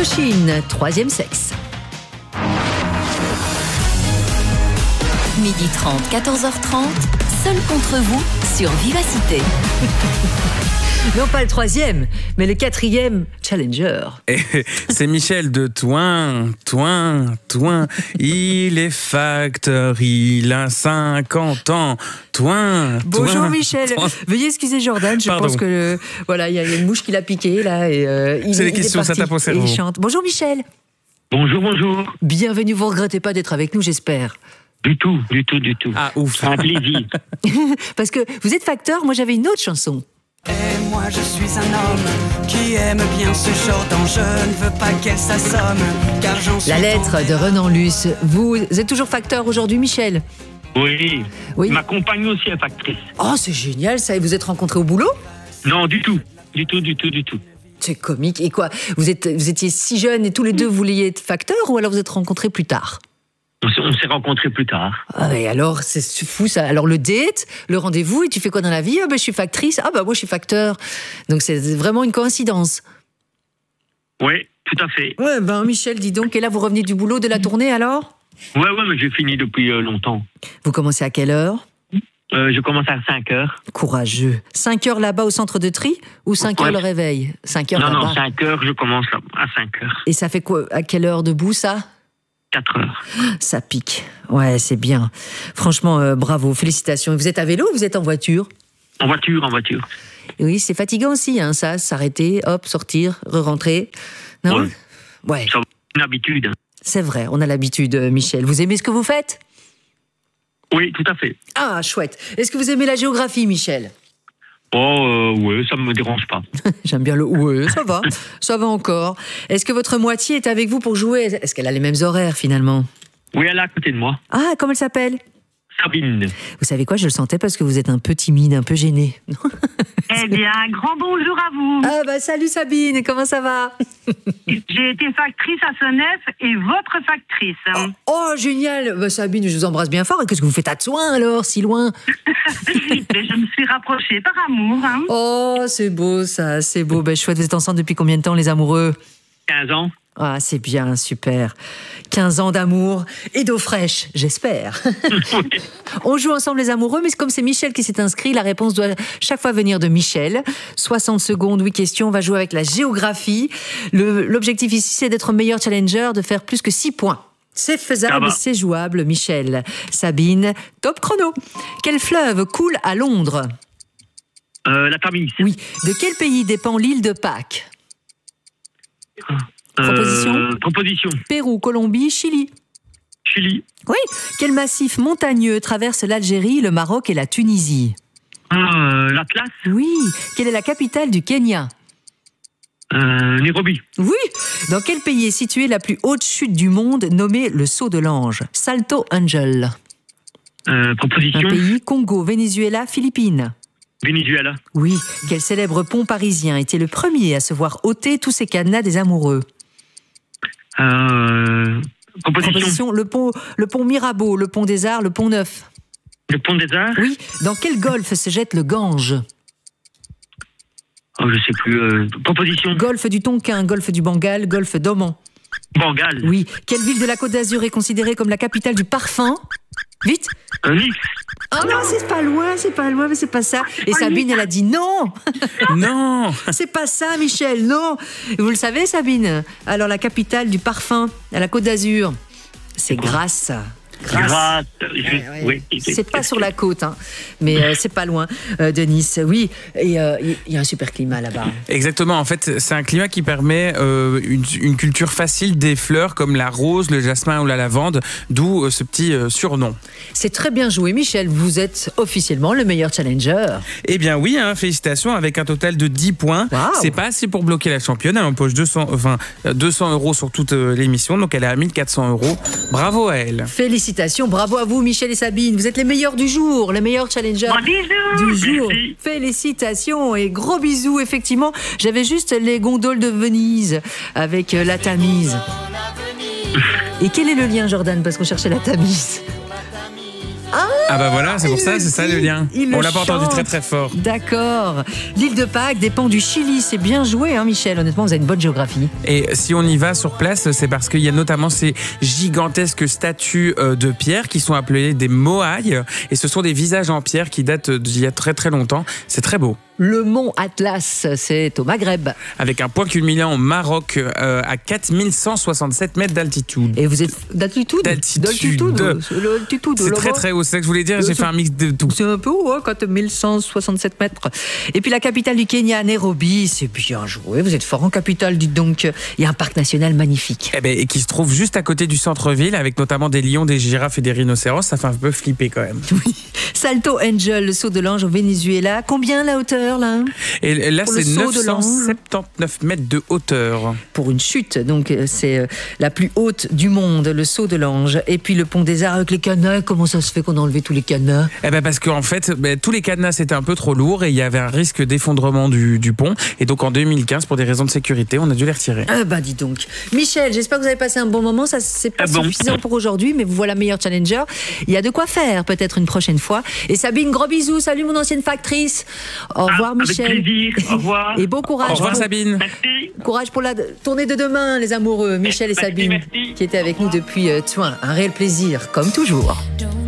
Indochine, troisième sexe. 12h30, 14h30, seul contre vous sur Vivacité. Non pas le troisième, mais le quatrième challenger. Et c'est Michel de Toin. Il est facteur, il a 50 ans. Bonjour Michel. Veuillez excuser Jordan, je pense que voilà, il y a une mouche qui l'a piqué là et c'est les questions, ça tape au cerveau. Et il chante. Bonjour Michel. Bonjour. Bienvenue, vous regrettez pas d'être avec nous, j'espère. Du tout. Ah ouf. Un plaisir. Parce que vous êtes facteur, moi j'avais une autre chanson. Et moi je suis un homme qui aime bien ce genre d'enjeu. Je ne veux pas qu'elle s'assomme, car j'en suis La lettre de Renan Luce. Vous êtes toujours facteur aujourd'hui, Michel? Oui. Oui. Ma compagne aussi est factrice. Oh, c'est génial ça. Et vous êtes rencontrés au boulot? Non, du tout. C'est comique. Et quoi, vous étiez si jeunes et tous les deux vous vouliez être facteur, ou alors vous êtes rencontrés plus tard? On s'est rencontrés plus tard. Ah, et alors, c'est fou ça. Alors le date, le rendez-vous, et tu fais quoi dans la vie? Ah ben je suis factrice. Ah ben moi je suis facteur. Donc c'est vraiment une coïncidence. Oui, tout à fait. Ouais, ben Michel, dis donc. Et là vous revenez du boulot, de la tournée alors? Ouais, mais j'ai fini depuis longtemps. Vous commencez à quelle heure? Je commence à 5h. Courageux. 5 heures là-bas au centre de tri, ou 5 heures le réveil? 5 heures là-bas. Non, 5h, je commence à 5h. Et ça fait quoi? À quelle heure debout ça? 4h. Ça pique. Ouais, c'est bien. Franchement, bravo, félicitations. Et vous êtes à vélo ou vous êtes en voiture? En voiture. Oui, c'est fatigant aussi, hein, ça, s'arrêter, hop, sortir, re-rentrer. Non? Ouais. C'est une habitude. C'est vrai, on a l'habitude, Michel. Vous aimez ce que vous faites? Oui, tout à fait. Ah, chouette. Est-ce que vous aimez la géographie, Michel? Ouais, ça me dérange pas. J'aime bien le ouais, ça va encore. Est-ce que votre moitié est avec vous pour jouer? Est-ce qu'elle a les mêmes horaires, finalement? Oui, elle est à côté de moi. Ah, comment elle s'appelle? Sabine. Vous savez quoi, je le sentais parce que vous êtes un peu timide, un peu gêné. Eh bien, grand bonjour à vous. Ah bah salut Sabine, comment ça va? J'ai été factrice à Senef et votre factrice. Oh génial, bah, Sabine, je vous embrasse bien fort. Et qu'est-ce que vous faites à Toin alors, si loin? Mais je me suis rapprochée par amour. Hein. Oh, c'est beau ça, c'est beau. Ben, chouette, vous êtes ensemble depuis combien de temps, les amoureux? 15 ans. Ah, c'est bien, super. 15 ans d'amour et d'eau fraîche, j'espère. On joue ensemble les amoureux, mais comme c'est Michel qui s'est inscrit, la réponse doit chaque fois venir de Michel. 60 secondes, 8 questions, on va jouer avec la géographie. L'objectif ici, c'est d'être meilleur challenger, de faire plus que 6 points. C'est faisable, c'est jouable, Michel. Sabine, top chrono. Quel fleuve coule à Londres? La Tamise. Oui. De quel pays dépend l'île de Pâques? Proposition. Pérou, Colombie, Chili. Chili. Oui. Quel massif montagneux traverse l'Algérie, le Maroc et la Tunisie? L'Atlas. Oui. Quelle est la capitale du Kenya? Nairobi. Oui. Dans quel pays est située la plus haute chute du monde, nommée le Saut de l'Ange? Salto Angel. Proposition. Un pays, Congo, Venezuela, Philippines. Venezuela. Oui. Quel célèbre pont parisien était le premier à se voir ôter tous ses cadenas des amoureux? Proposition. Le pont Mirabeau, le pont des Arts, le pont Neuf. Le pont des Arts. Oui. Dans quel golfe se jette le Gange? Je sais plus. Proposition. Golfe du Tonkin, golfe du Bengale, golfe d'Oman. Bengale. Oui. Quelle ville de la Côte d'Azur est considérée comme la capitale du parfum? Vite. Nice. Oh non, c'est pas loin, mais c'est pas ça. Et Sabine, elle a dit non. Non. C'est pas ça, Michel, non. Vous le savez, Sabine? Alors, la capitale du parfum à la Côte d'Azur, c'est Grasse. Grasse. Oui. C'est pas sur la côte, hein, mais c'est pas loin de Nice. Oui, et il y a un super climat là-bas. Exactement, en fait, c'est un climat qui permet une culture facile des fleurs comme la rose, le jasmin ou la lavande, d'où ce petit surnom. C'est très bien joué, Michel. Vous êtes officiellement le meilleur challenger. Eh bien oui, hein, félicitations, avec un total de 10 points. Wow. C'est pas assez pour bloquer la championne. Elle empoche 200 € sur toute l'émission, donc elle est à 1400 €. Bravo à elle. Félicitations, bravo à vous, Michel et Sabine. Vous êtes les meilleurs du jour, les meilleurs challengers du jour. Merci. Félicitations et gros bisous. Effectivement, j'avais juste les gondoles de Venise avec la Tamise. Et quel est le lien, Jordan, parce qu'on cherchait la Tamise? Ah, Ah bah voilà, c'est pour ça, c'est ça le lien. On l'a pas entendu très très fort. D'accord. L'île de Pâques dépend du Chili. C'est bien joué, hein, Michel. Honnêtement, vous avez une bonne géographie. Et si on y va sur place, c'est parce qu'il y a notamment ces gigantesques statues de pierre qui sont appelées des moailles. Et ce sont des visages en pierre qui datent d'il y a très très longtemps. C'est très beau. Le mont Atlas, c'est au Maghreb. Avec un point culminant au Maroc à 4167 mètres d'altitude. Et vous êtes d'altitude. D'altitude. C'est très très haut, c'est ça que je voulais dire, j'ai fait un mix de tout. C'est un peu haut, hein, 4167 mètres. Et puis la capitale du Kenya, Nairobi, c'est bien joué. Vous êtes fort en capitale, dites donc. Il y a un parc national magnifique. Et qui se trouve juste à côté du centre-ville, avec notamment des lions, des girafes et des rhinocéros. Ça fait un peu flipper quand même. Oui. Salto Angel, le saut de l'ange au Venezuela. Combien la hauteur là ? Et là, pour c'est le saut de l'ange. 979 mètres de hauteur. Pour une chute, donc c'est la plus haute du monde, le saut de l'ange. Et puis le pont des Arts avec les cadenas. Comment ça se fait qu'on a enlevé tous les cadenas ? Parce qu'en fait, tous les cadenas c'était un peu trop lourd et il y avait un risque d'effondrement du pont. Et donc en 2015, pour des raisons de sécurité, on a dû les retirer. Ah bah dis donc. Michel, j'espère que vous avez passé un bon moment. Ça, c'est pas suffisant pour aujourd'hui, mais vous voilà meilleur challenger. Il y a de quoi faire peut-être une prochaine fois. Et Sabine, gros bisous. Salut mon ancienne factrice. Au revoir Michel. Avec plaisir. Au revoir. Et bon courage. Au revoir Sabine. Merci. Courage pour la tournée de demain, les amoureux. Michel et Merci, Sabine, merci. qui étaient avec nous depuis Thuin. Un réel plaisir, comme toujours.